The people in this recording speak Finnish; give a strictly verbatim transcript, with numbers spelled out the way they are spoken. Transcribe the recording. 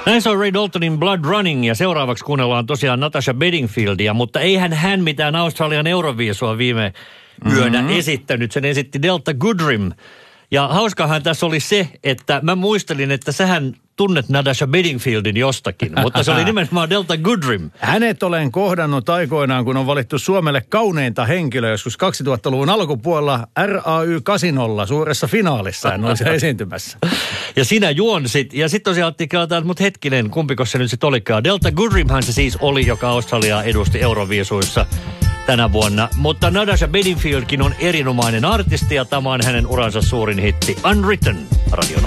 Näin se on Ray Daltonin Blood Running ja seuraavaksi kuunnellaan tosiaan Natasha Bedingfieldia, mutta eihän hän mitään Australian Euroviisua viime yönä mm-hmm. esittänyt. Sen esitti Delta Goodrem. Ja hauskahan tässä oli se, että mä muistelin, että sähän tunnet Natasha Bedingfieldin jostakin, mutta se oli nimenomaan Delta Goodrem. Hänet olen kohdannut aikoinaan, kun on valittu Suomelle kauneinta henkilöä joskus kaksituhattaluvun alkupuolella R A Y kasinolla suuressa finaalissa. Hän oli siellä esiintymässä. Ja sinä juonsit, ja sitten tosiaan otti keltaan, että mut hetkinen, kumpiko se nyt sitten olikaan. Delta Goodremhan se siis oli, joka Australiaa edusti Euroviisuissa tänä vuonna. Mutta Natasha Bedingfieldkin on erinomainen artisti, ja tämä on hänen uransa suurin hitti Unwritten radion.